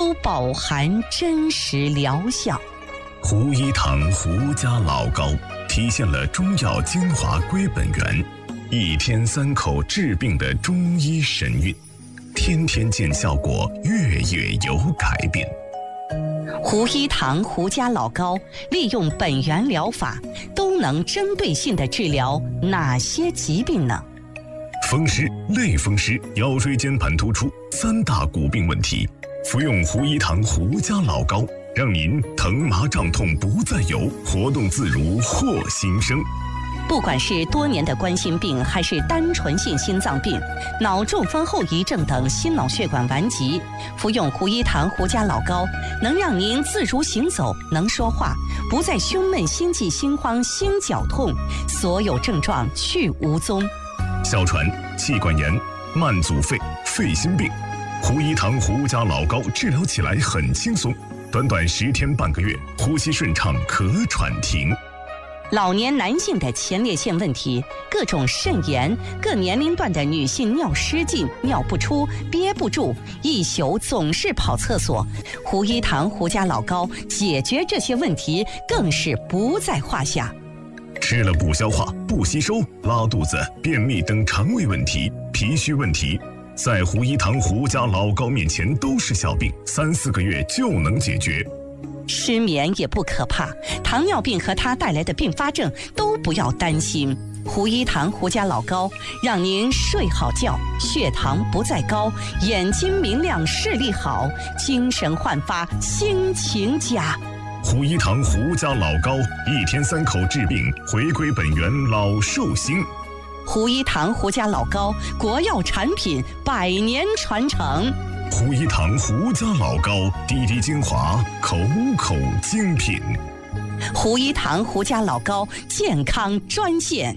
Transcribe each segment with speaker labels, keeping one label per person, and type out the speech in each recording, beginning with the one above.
Speaker 1: 都饱含真实疗效。
Speaker 2: 胡一堂胡家老膏体现了中药精华归本源，一天3口治病的中医神韵，天天见效果，月月有改变。
Speaker 1: 胡一堂胡家老膏利用本源疗法，都能针对性地治疗哪些疾病呢？
Speaker 2: 风湿、类风湿、腰椎间盘突出3大骨病问题，服用胡一堂胡家老膏，让您疼麻胀痛不再有，活动自如获新生。
Speaker 1: 不管是多年的冠心病，还是单纯性心脏病、脑中风后遗症等心脑血管顽疾，服用胡一堂胡家老膏，能让您自如行走，能说话，不再胸闷、心悸、心慌、心绞痛，所有症状去无踪。
Speaker 2: 哮喘、气管炎、慢阻肺、肺心病，胡一堂胡家老膏治疗起来很轻松，短短10天半个月，呼吸顺畅，咳喘停。
Speaker 1: 老年男性的前列腺问题，各种肾炎，各年龄段的女性尿失禁、尿不出、憋不住，一宿总是跑厕所，胡一堂胡家老膏解决这些问题更是不在话下。
Speaker 2: 吃了不消化、不吸收、拉肚子、便秘等肠胃问题、脾虚问题，在胡一堂胡家老膏面前都是小病，3、4个月就能解决。
Speaker 1: 失眠也不可怕，糖尿病和它带来的并发症都不要担心。胡一堂胡家老膏让您睡好觉，血糖不再高，眼睛明亮，视力好，精神焕发，心情佳。
Speaker 2: 胡一堂胡家老膏，1天3口治病，回归本源，老寿星。
Speaker 1: 胡一堂胡家老膏，国药产品，100年传承。
Speaker 2: 胡一堂胡家老膏，滴滴精华，口口精品。
Speaker 1: 胡一堂胡家老膏健康专线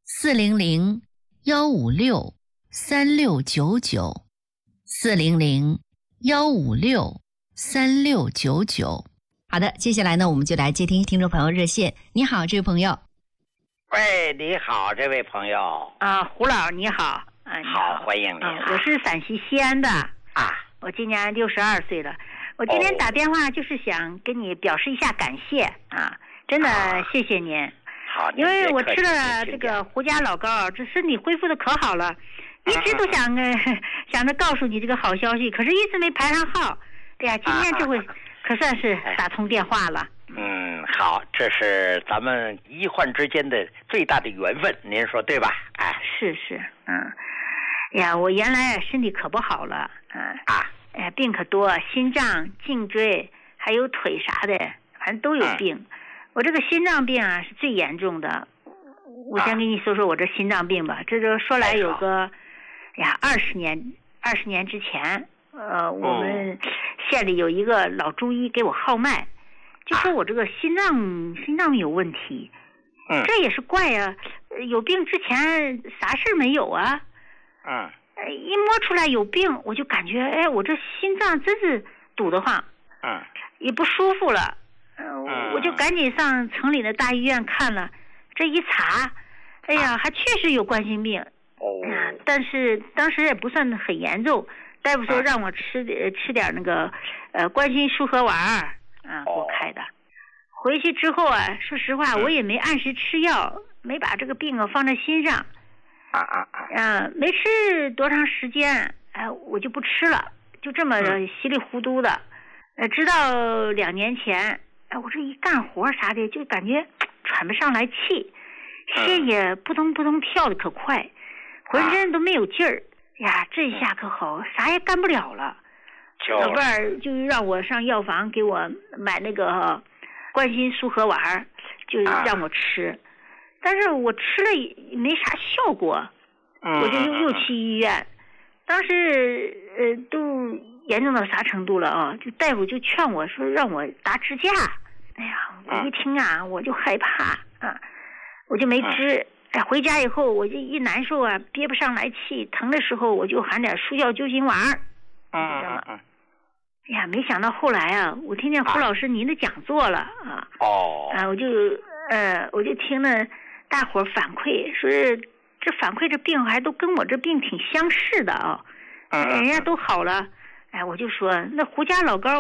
Speaker 3: 400-156-3699，400-156-3699。好的，接下来呢，我们就来接听听众朋友热线。你好，这位朋友。
Speaker 4: 喂，你好，这位朋友。
Speaker 5: 胡老你好。
Speaker 4: 好，欢迎你。
Speaker 5: 我是陕西西安的。我今年62岁了。我今天打电话就是想跟你表示一下感谢真的谢谢您。
Speaker 4: 好，
Speaker 5: 因为我吃了这个胡家老膏，这身体恢复的可好了，一直都想着告诉你这个好消息，可是一直没排上号。哎呀，今天这回可算是打通电话了。
Speaker 4: 好，这是咱们医患之间的最大的缘分，您说对吧？
Speaker 5: 是，哎呀，我原来身体可不好了，病可多，心脏、颈椎还有腿啥的，反正都有病。我这个心脏病是最严重的。我先跟你说说我这心脏病吧。这就说来有个，20年之前，我们县里有一个老中医给我号脉，就说我这个心脏有问题。这也是怪啊，有病之前啥事没有啊。一摸出来有病，我就感觉我这心脏真是堵得慌，也不舒服了。我就赶紧上城里的大医院看了，这一查，哎呀，还确实有冠心病。但是当时也不算很严重，大夫说让我吃点那个冠心舒和丸给我开的。回去之后说实话，我也没按时吃药，没把这个病放在心上。没吃多长时间，我就不吃了，就这么稀里糊涂的。直到2年前，我这一干活啥的，就感觉喘不上来气，心也扑通扑通跳的可快，浑身都没有劲儿。呀，这一下可好，啥也干不了了。老伴儿就让我上药房给我买那个冠心舒和丸，就让我吃。但是我吃了也没啥效果，我就又去医院。当时都严重到啥程度了就大夫就劝我说让我打支架。哎呀，我一听我就害怕我就没支。回家以后我就一难受憋不上来气，疼的时候我就含点舒效救心丸。哎呀，没想到后来我听见胡老师您的讲座了我就听了大伙反馈，说这反馈这病还都跟我这病挺相似的人家都好了。我就说那胡家老膏